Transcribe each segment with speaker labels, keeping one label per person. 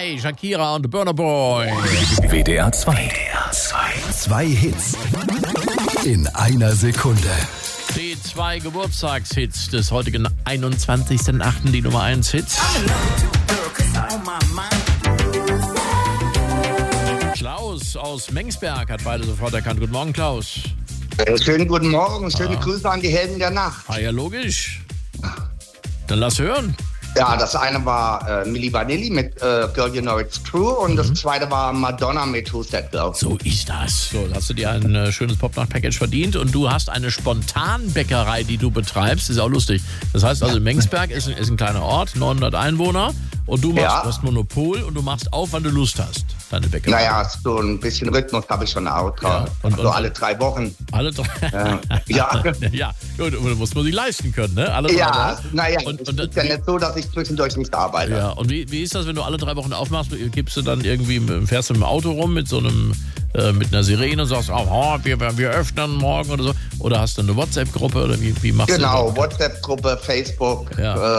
Speaker 1: 2, Shakira und Burna Boy.
Speaker 2: WDR 2. 2 Hits in einer Sekunde.
Speaker 1: Die 2 Geburtstagshits des heutigen 21.08., die Nummer 1 Hits. Klaus aus Mengsberg hat beide sofort erkannt. Guten Morgen, Klaus.
Speaker 3: Schönen guten Morgen und schöne Grüße an die Helden der Nacht.
Speaker 1: Ja, logisch. Dann lass hören.
Speaker 3: Ja, das eine war Milli Vanilli mit Girl You Know It's True und das zweite war Madonna mit Who's That Girl.
Speaker 1: So ist das. So, hast du dir ein schönes Pop-Nacht-Package verdient und du hast eine Spontanbäckerei, die du betreibst. Ist auch lustig. Das heißt also, Mengsberg ist ein kleiner Ort, 900 Einwohner und du hast Monopol und du machst auf, wann du Lust hast, deine Bäckerei.
Speaker 3: Naja, so ein bisschen Rhythmus habe ich schon auch drauf. Ja, und alle 3 Wochen.
Speaker 1: Alle 3?
Speaker 3: Ja.
Speaker 1: Ja, gut, muss man sich leisten können, ne? Alle 3 Wochen.
Speaker 3: Naja, es ist ja nicht so, dass ich zwischendurch nicht arbeite.
Speaker 1: Ja, und wie ist das, wenn du alle 3 Wochen aufmachst? Gibst du dann irgendwie, fährst du mit dem Auto rum mit so einem, mit einer Sirene und sagst, wir öffnen morgen oder so? Oder hast du eine WhatsApp-Gruppe oder wie machst du das?
Speaker 3: Genau, WhatsApp-Gruppe, Facebook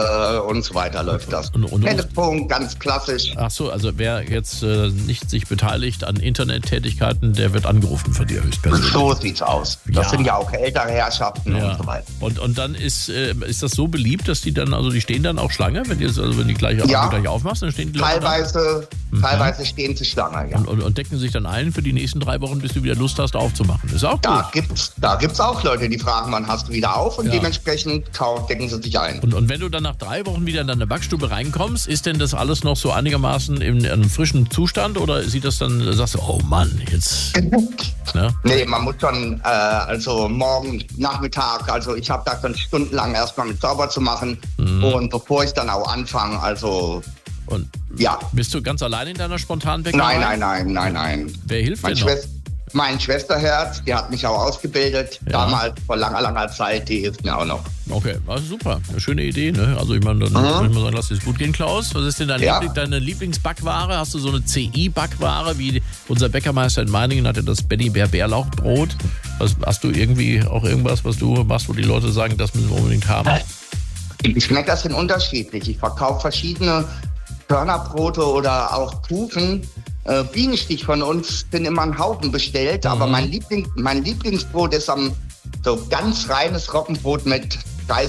Speaker 3: und so weiter läuft das. Telefon, ganz klassisch.
Speaker 1: Ach so, also wer jetzt nicht sich beteiligt an Internettätigkeiten, der wird angerufen von dir höchstpersönlich.
Speaker 3: So sieht's aus. Das sind ja auch ältere Herrschaften und so weiter.
Speaker 1: Und dann ist das so beliebt, dass die dann, also die stehen dann auch Schlange, wenn die gleich aufmachst, dann stehen die Leute
Speaker 3: Teilweise stehen sie Schlange, ja.
Speaker 1: Und decken sich dann ein für die nächsten 3 Wochen, bis du wieder Lust hast aufzumachen. Ist auch gut.
Speaker 3: Da gibt's auch Leute, die fragen, wann hast du wieder auf und dementsprechend decken sie sich ein.
Speaker 1: Und wenn du dann nach 3 Wochen wieder in deine Backstube reinkommst, ist denn das alles noch so einigermaßen in einem frischen Zustand oder sieht das dann, sagst du, oh Mann, jetzt... Ne?
Speaker 3: Nee, man muss schon, also morgen Nachmittag, also ich habe da schon stundenlang erstmal mit sauber zu machen und bevor ich dann auch anfange, also...
Speaker 1: Und bist du ganz allein in deiner spontanen
Speaker 3: Bäckerei? Nein.
Speaker 1: Wer hilft dir noch?
Speaker 3: Mein Schwesterherz, die hat mich auch ausgebildet, damals vor langer Zeit, die hilft mir auch noch.
Speaker 1: Okay, also super, eine schöne Idee, ne? Also ich meine, dann muss man sagen, lass es gut gehen, Klaus. Was ist denn deine Lieblingsbackware? Hast du so eine CI-Backware, wie unser Bäckermeister in Meiningen hatte das Benny Bär Bärlauchbrot? Hast du irgendwie auch irgendwas, was du machst, wo die Leute sagen, das müssen wir unbedingt haben?
Speaker 3: Die Geschmäcker sind unterschiedlich. Ich verkaufe verschiedene Körnerbrote oder auch Kuchen. Bienenstich von uns sind immer ein Haufen bestellt, aber mein Lieblingsbrot ist so ganz reines Roggenbrot mit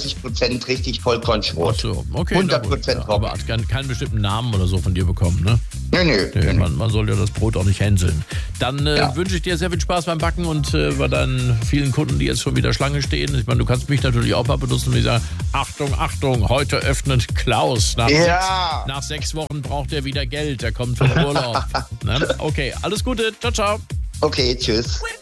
Speaker 3: 30% richtig Vollkornschrot.
Speaker 1: Ach so, okay.
Speaker 3: 100% Roggen.
Speaker 1: Aber hat keinen bestimmten Namen oder so von dir bekommen, ne?
Speaker 3: Nee.
Speaker 1: Man soll ja das Brot auch nicht hänseln. Dann wünsche ich dir sehr viel Spaß beim Backen und bei deinen vielen Kunden, die jetzt schon wieder Schlange stehen. Ich meine, du kannst mich natürlich auch mal benutzen und sagen, Achtung, heute öffnet Klaus. Nach 6 Wochen braucht er wieder Geld, er kommt vom Urlaub. Ne? Okay, alles Gute, ciao.
Speaker 3: Okay, tschüss.